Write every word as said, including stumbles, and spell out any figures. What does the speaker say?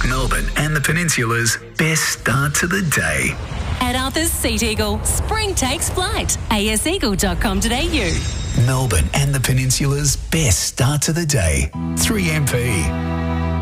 Melbourne and the Peninsula's best start to the day. At Arthur's Seat Eagle, spring takes flight. a s eagle dot com dot a u. Melbourne and the Peninsula's best start to the day. three M P.